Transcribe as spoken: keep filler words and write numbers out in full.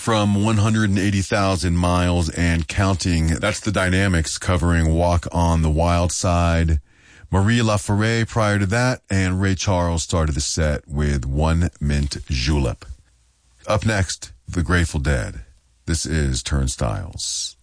from one hundred eighty thousand miles and counting. That's the Dynamics covering Walk on the Wild Side. Marie Laforêt prior to that, and Ray Charles started the set with One Mint Julep. Up next, The Grateful Dead. This is Turnstiles.